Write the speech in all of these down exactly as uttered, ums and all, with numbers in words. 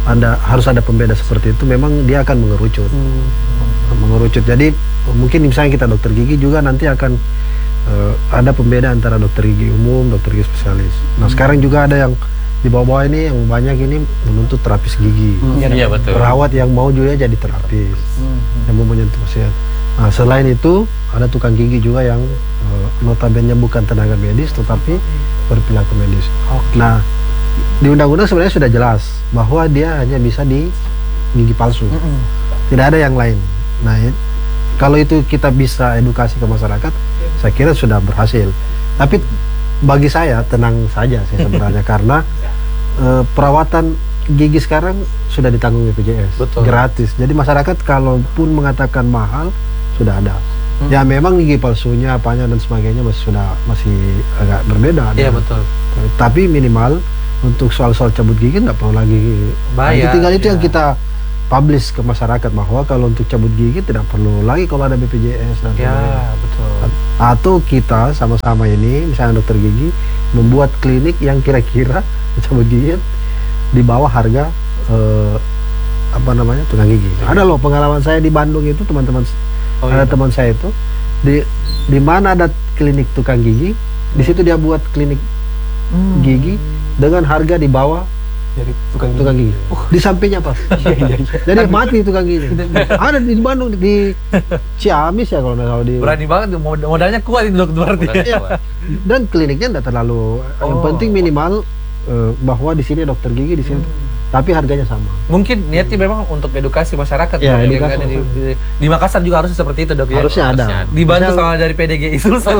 ada harus ada pembeda seperti itu, memang dia akan mengerucut, hmm. mengerucut. Jadi mungkin misalnya kita dokter gigi juga nanti akan uh, ada pembeda antara dokter gigi umum, dokter gigi spesialis. Nah hmm. sekarang juga ada yang di bawah-bawah ini yang banyak ini menuntut terapis gigi. Hmm. Ya, betul. Perawat yang mau juga jadi terapis, hmm. yang mau menyentuh pasien. Nah, selain itu ada tukang gigi juga yang uh, notabene bukan tenaga medis tetapi berperilaku medis. Okay. Nah, di undang-undang sebenarnya sudah jelas bahwa dia hanya bisa di gigi palsu, mm -mm. tidak ada yang lain. Nah, kalau itu kita bisa edukasi ke masyarakat, saya kira sudah berhasil. Tapi bagi saya tenang saja sih sebenarnya karena uh, perawatan gigi sekarang sudah ditanggung B P J S. Betul. Gratis. Jadi masyarakat kalaupun mengatakan mahal sudah ada. Hmm. Ya memang gigi palsunya apanya dan sebagainya masih sudah masih agak berbeda. Iya betul. Tapi minimal untuk soal-soal cabut gigi nggak perlu lagi bayar. Nah, tinggal itu ya. Yang kita publish ke masyarakat bahwa kalau untuk cabut gigi tidak perlu lagi kalau ada B P J S dan ya betul. Atau kita sama-sama ini misalnya dokter gigi membuat klinik yang kira-kira cabut gigi di bawah harga eh, apa namanya tukang gigi. Ya. Ada loh pengalaman saya di Bandung itu teman-teman oh, ada iya. teman saya itu di di mana ada klinik tukang gigi hmm. di situ dia buat klinik hmm. gigi dengan harga di bawah dari tukang, tukang gigi. Uh. Di sampingnya pas. Jadi mati tukang gigi. Ada di Bandung di Ciamis ya kalau nggak salah di. Berani banget modalnya kuat itu dokter berarti. Ya. Dan kliniknya tidak terlalu. Oh. Yang penting minimal uh, bahwa di sini dokter gigi di sini. Hmm. Tapi harganya sama. Mungkin niatnya memang untuk edukasi masyarakat. Ya, dok, edukasi di, di, di Makassar juga harusnya seperti itu dok. Harusnya ya? Ada. Dibantu sama dari P D G I Sulsel.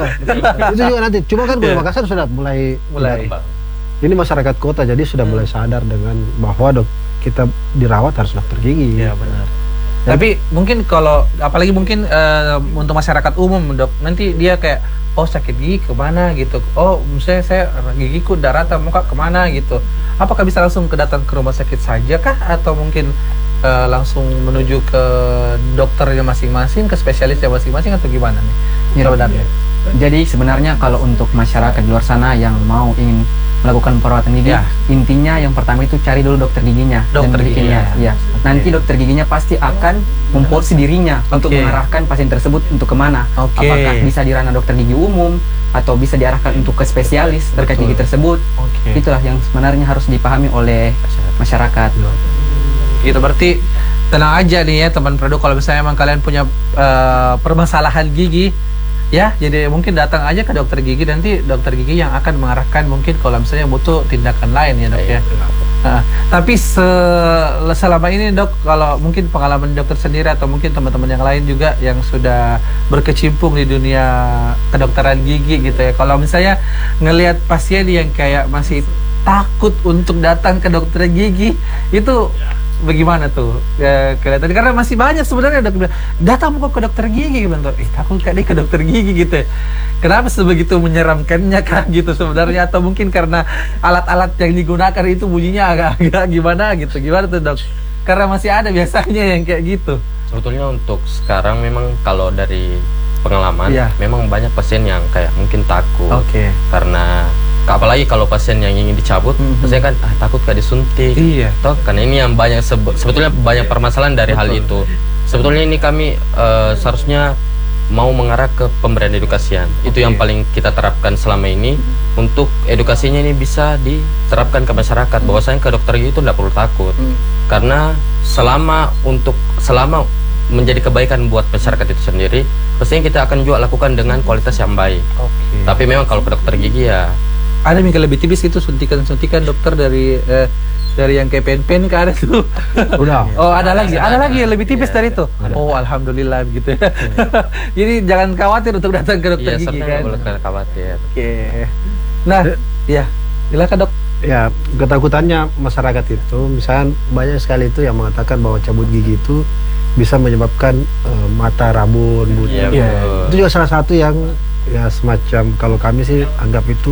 Itu juga nanti. Cuma kan kalau Makassar sudah mulai. Mulai. Ini masyarakat kota jadi sudah hmm. mulai sadar dengan bahwa dok kita dirawat harus dokter gigi. Iya benar. Dan tapi mungkin kalau apalagi mungkin uh, untuk masyarakat umum dok nanti dia kayak oh sakit gigi kemana gitu. Oh misalnya saya gigiku daratan muka kemana gitu. Apakah bisa langsung kedatang ke rumah sakit saja kah atau mungkin uh, langsung menuju ke dokternya masing-masing, ke spesialisnya masing-masing atau gimana nih? Ya, sebenarnya. Jadi sebenarnya kalau untuk masyarakat di luar sana yang mau ingin melakukan perawatan gigi, ya. Intinya yang pertama itu cari dulu dokter giginya. Dokter giginya. Ya. Okay. Nanti dokter giginya pasti akan memporsi dirinya okay. untuk mengarahkan pasien tersebut untuk kemana. Okay. Apakah bisa di ranah dokter gigi umum atau bisa diarahkan untuk ke spesialis terkait gigi tersebut. Okay. Itulah yang sebenarnya harus dipahami oleh masyarakat. Gitu berarti tenang aja nih ya teman Fredo, kalau misalnya emang kalian punya uh, permasalahan gigi. Ya, jadi mungkin datang aja ke dokter gigi, nanti dokter gigi yang akan mengarahkan mungkin kalau misalnya butuh tindakan lain ya dok ya. Nah, tapi se selama ini dok, kalau mungkin pengalaman dokter sendiri atau mungkin teman-teman yang lain juga yang sudah berkecimpung di dunia kedokteran gigi gitu ya. Kalau misalnya ngelihat pasien yang kayak masih takut untuk datang ke dokter gigi, itu bagaimana tuh ya, kelihatan karena masih banyak sebenarnya dok datang kok ke dokter gigi gitu, eh takut kak deh ke dokter gigi gitu ya. Kenapa sebegitu menyeramkannya kak gitu sebenarnya, atau mungkin karena alat-alat yang digunakan itu bunyinya agak-agak gimana gitu, gimana tuh dok? Karena masih ada biasanya yang kayak gitu. Sebetulnya untuk sekarang memang kalau dari pengalaman ya. Memang banyak pasien yang kayak mungkin takut okay. karena apalagi kalau pasien yang ingin dicabut, mm-hmm. pasien kan ah, takut gak disuntik, iya. toh karena ini yang banyak sebe sebetulnya banyak permasalahan dari Betul. Hal itu. Sebetulnya ini kami uh, seharusnya mau mengarah ke pemberian edukasian. Okay. Itu yang paling kita terapkan selama ini. Untuk edukasinya ini bisa diterapkan ke masyarakat, mm. bahwasanya ke dokter gigi itu tidak perlu takut, mm. karena selama untuk selama menjadi kebaikan buat masyarakat itu sendiri, pastinya kita akan juga lakukan dengan kualitas yang baik. Okay. Tapi memang kalau ke dokter gigi ya ada yang lebih tipis itu suntikan-suntikan dokter dari eh, dari yang kayak pen-pen ke ada tuh. Udah. Oh ada lagi, ada, ada lagi yang lebih tipis ya, dari itu. Ada. Oh alhamdulillah gitu ya. Jadi jangan khawatir untuk datang ke dokter ya, gigi kan. Boleh khawatir. Oke. Okay. Nah, ya silakan dok. Ya ketakutannya masyarakat itu, misalnya banyak sekali itu yang mengatakan bahwa cabut gigi itu bisa menyebabkan uh, mata rabun, buta. Ya, ya. Itu juga salah satu yang ya semacam kalau kami sih anggap itu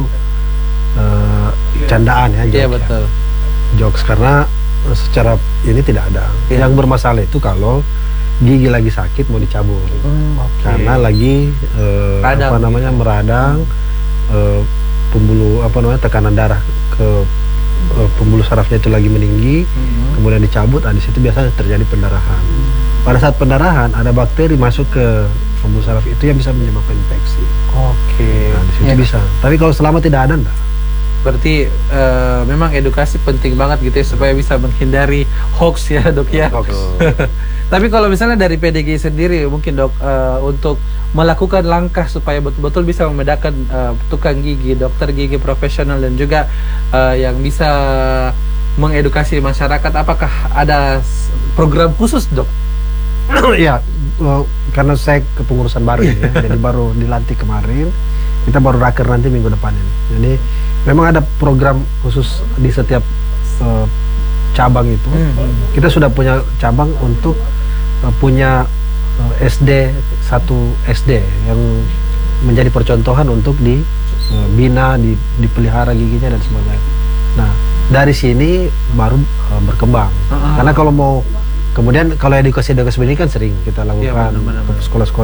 Uh, candaan ya, iya betul, jokes, karena uh, secara ini tidak ada. Yeah. Yang bermasalah itu kalau gigi lagi sakit mau dicabut, mm, okay. karena lagi uh, apa namanya meradang, uh, pembuluh apa namanya tekanan darah ke uh, pembuluh sarafnya itu lagi meninggi, mm-hmm. kemudian dicabut, nah di situ biasanya terjadi pendarahan. Pada saat pendarahan ada bakteri masuk ke pembuluh saraf itu yang bisa menyebabkan infeksi. Oke. Nah, di situ Ya. bisa. Tapi kalau selama tidak ada, enggak. Berarti eh, memang edukasi penting banget gitu ya supaya bisa menghindari hoax ya dok ya. Hoax. Tapi kalau misalnya dari P D G I sendiri mungkin dok eh, untuk melakukan langkah supaya betul-betul bisa membedakan eh, tukang gigi, dokter gigi profesional dan juga eh, yang bisa mengedukasi masyarakat, apakah ada s- program khusus dok? Ya, eh, karena saya kepengurusan baru ini ya, jadi baru dilantik kemarin. Kita baru raker nanti minggu depan ini. Jadi memang ada program khusus di setiap eh, cabang itu. Kita sudah punya cabang untuk eh, punya eh, S D, satu S D yang menjadi percontohan untuk dibina, di, dipelihara giginya dan sebagainya. Nah, dari sini baru eh, berkembang. Ah. Karena kalau mau kemudian kalau edukasi edukasi ini kan sering kita lakukan benar-benar. ke sekolah-sekolah